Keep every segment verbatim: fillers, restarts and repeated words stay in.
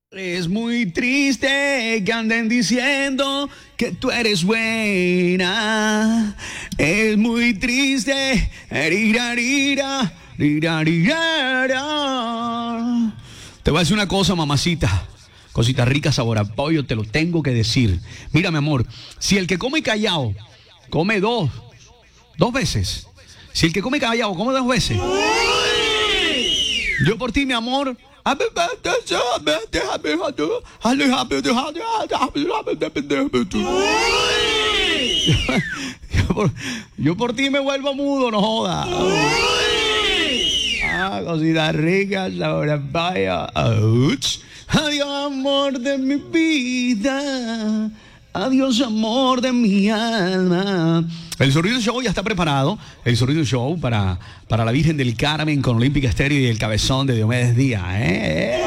Es muy triste que anden diciendo que tú eres buena. Es muy triste. Rira, rira, rira, rira, rira. Te voy a decir una cosa, mamacita. Cosita rica, sabor a pollo, te lo tengo que decir. Mira, mi amor, si el que come callado come dos, dos veces. Si el que come callado come dos veces. Yo por ti, mi amor. Yo por, yo por ti me vuelvo mudo, no joda. Ah, cosita rica, sabor a pollo. Adiós, amor de mi vida. Adiós, amor de mi alma. El Sorriso Show ya está preparado. El Sorriso Show para, para la Virgen del Carmen con Olímpica Estéreo y el cabezón de Diomedes Díaz. ¿eh?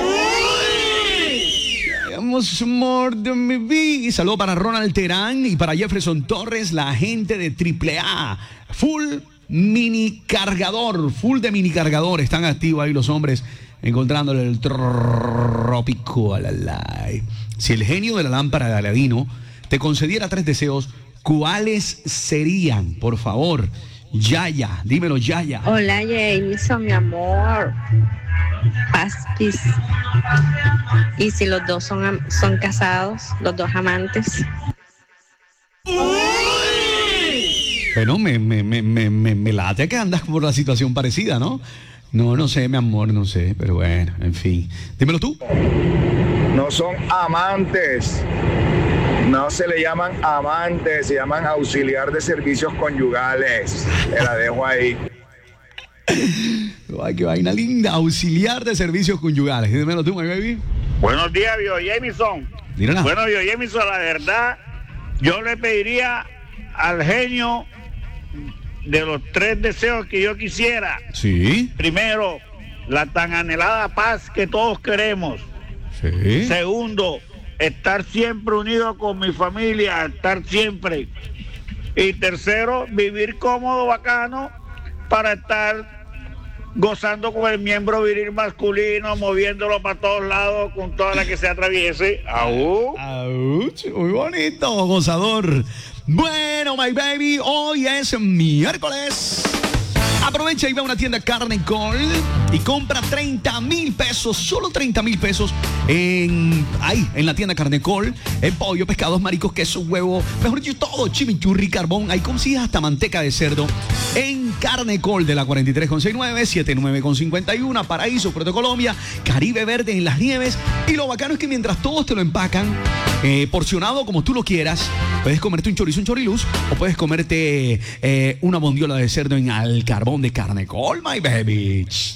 Adiós, amor de mi vida. Saludo para Ronald Terán y para Jefferson Torres, la gente de Triple A. Full mini cargador. Full de mini cargador. Están activos ahí los hombres encontrándole el trópico a la live. Si el genio de la lámpara de Aladino te concediera tres deseos, ¿cuáles serían? Por favor, Yaya, dímelo, Yaya. Hola, Jameson, mi amor. Paspis. ¿Y si los dos son, son casados, los dos amantes? Bueno, me, me, me, me, me, me late que andas por la situación parecida, ¿no? No, no sé, mi amor, no sé, pero bueno, en fin. Dímelo tú. No son amantes. No se le llaman amantes, se llaman auxiliar de servicios conyugales. Te la dejo ahí. Ay, qué vaina linda. Auxiliar de servicios conyugales. Dímelo tú, my baby. Buenos días, Vio Jameson. Mírala. Bueno, Vio Jameson, la verdad, yo le pediría al genio de los tres deseos que yo quisiera. Sí. Primero, la tan anhelada paz que todos queremos. Sí. Segundo, estar siempre unido con mi familia, estar siempre. Y tercero, vivir cómodo, bacano, para estar gozando con el miembro viril masculino, moviéndolo para todos lados con toda la que se atraviese. ¡Au! ¡Auch! Muy bonito, gozador. Bueno, my baby, hoy es miércoles. Aprovecha y ve a una tienda Carnecol y compra treinta mil pesos, solo treinta mil pesos en ahí, en la tienda Carnecol. En pollo, pescados, mariscos, queso, huevo, mejor dicho, todo, chimichurri, carbón. Ahí consigues hasta manteca de cerdo en Carnecol de la cuarenta y tres con sesenta y nueve, setenta y nueve con cincuenta y uno, Paraíso, Puerto Colombia, Caribe Verde en Las Nieves. Y lo bacano es que mientras todos te lo empacan, eh, porcionado como tú lo quieras, puedes comerte un chorizo, un choriluz, o puedes comerte eh, una bondiola de cerdo en al carbón de Carnecol, my baby.